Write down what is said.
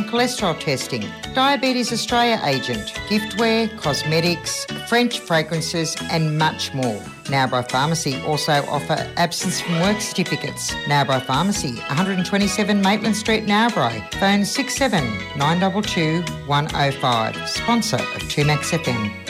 and cholesterol testing. Diabetes Australia agent, giftware, cosmetics, French fragrances and much more. Nowborough Pharmacy also offer absence from work certificates. Nowborough Pharmacy, 127 Maitland Street, Nowborough. Phone 67 922 105. Sponsor of 2Max FM.